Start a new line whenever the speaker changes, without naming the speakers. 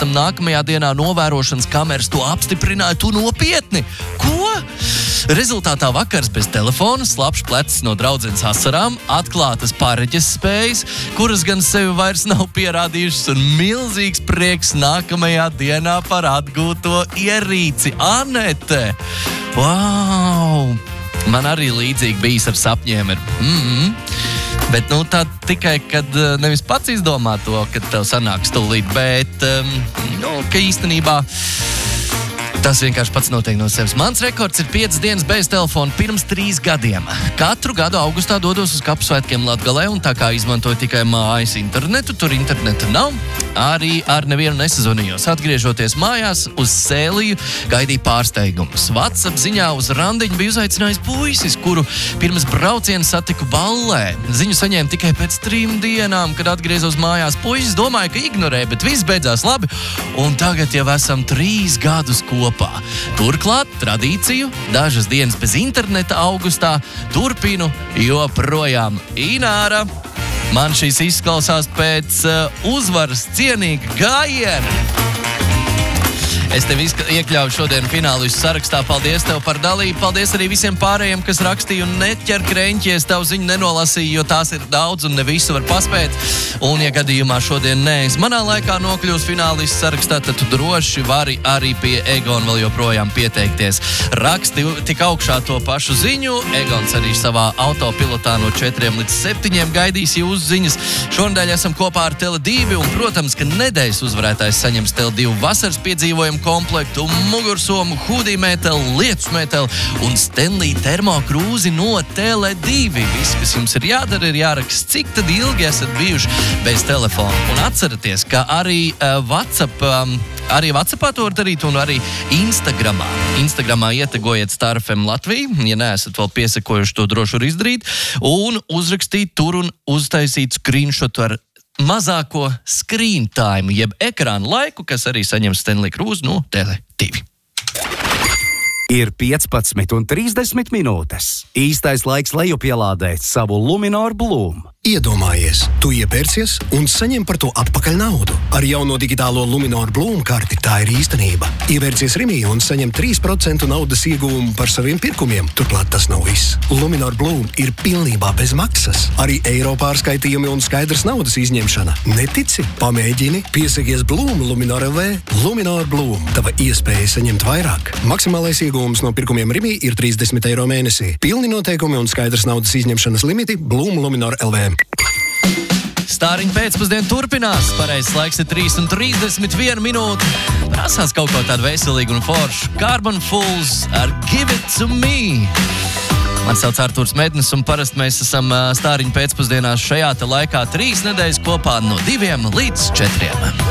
tam nākamajā dienā novērošanas kameras to apstiprināja. Tu nopietni? Ko? Rezultātā vakars bez telefona, slapjš plecs no draudzenes asarām, atklātas pareģes spējas, kuras gan sevi vairs nav pierādījušas, un milzīgs prieks nākamajā dienā par atgūto ierīci. Anete! Wow! Man arī līdzīgi bijis ar sapņiem. Bet tā tikai, kad nevis pats izdomā to, kad tev sanāks tūlīt, bet ka īstenībā tas vienkārši pats notiek no sevis. Mans rekords ir 5 dienas bez telefona pirms 3 gadiem. Katru gadu augustā dodos uz kapu svētkiem Latgalē, un tā kā izmantoju tikai mājas internetu, tur interneta nav, arī ar nevienu nesazvanījos. Atgriežoties mājās uz Sēliju, gaidīju pārsteigumus. WhatsApp ziņā uz randiņu bija uzaicinājis puisis, kuru pirms brauciena satiku ballē. Ziņu saņēmu tikai pēc 3 dienām, kad atgriezos mājās. Puisis domāja, ka ignorē, bet viss beidzās labi, un tagad jau esam 3 gadus kopā. Turklāt tradīciju dažas dienas bez interneta augustā turpinu joprojām. Ināra, man šīs izklausās pēc uzvaras cienīga gājiena. Es tevi iekļauju šodien finālistu sarakstā. Paldies tev par dalību. Paldies arī visiem pārējiem, kas rakstīja un neķer kreņķi. Es tev ziņu nenolasīju, jo tās ir daudz un ne visu var paspēt. Un, ja gadījumā šodien neesi manā laikā nokļūs finālistu sarakstā, tad tu droši vari arī pie Egona vēl joprojām pieteikties. Raksti tik augšā to pašu ziņu. Egons arī savā autopilotā no 4 līdz 7 gaidīs jūsu ziņas. Šonadēļ esam kopā ar Tele2 un, protams, ka nedēļas uzvarētājs saņems Tele2 vasaras piedzīvojumu komplektu, mugursomu, hudiju meteli, lietus meteli un Stanley termokrūzi no Tele2. Viss, kas jums ir jādara, ir jāraksta, cik tad ilgi esat bijuši bez telefona. Un atceraties, ka arī WhatsAppā to var darīt un arī Instagramā. Instagramā ietegojiet Star FM Latviju, ja neesat vēl piesekojuši, to droši var izdarīt, un uzrakstīt tur un uztaisīt screenshotu ar mazāko screen time, jeb ekrāna laiku, kas arī saņem Stanley krūzi no Tele2.
Ir 15:30 minūtes. Īstais laiks lejupielādēt savu Luminor Bloom.
Iedomājies, tu iepērcies un saņem par to atpakaļ naudu. Ar jauno digitālo Luminor Bloom karti tā ir īstenība. Ievērcies Rimī un saņem 3% naudas ieguvumu par saviem pirkumiem. Turklāt tas nav viss. Luminor Bloom ir pilnībā bez maksas. Arī eiro pārskaitījumi un skaidrs naudas izņemšana. Netici? Pamēģini. Piesakies Bloom Luminor LV. Luminor Bloom. Tava iespēja saņemt vairāk. Maksimālais ieguvums no pirkumiem Rimī ir 30 eiro mēnesī. Pilni noteikumi un skaidrs naudas izņemšanas limiti Bloom Luminor LV.
Stāriņa pēcpusdiena turpinās. Pareizs laiks ir 3:31 minūte. Prasās kaut ko tādu veselīgu un foršu. Carbon Fools ar Give It To Me. Man sauc Artūrs Mednis, un parasti mēs esam Stāriņa pēcpusdienās šajā te laikā 3 nedēļas kopā no 2 līdz 4.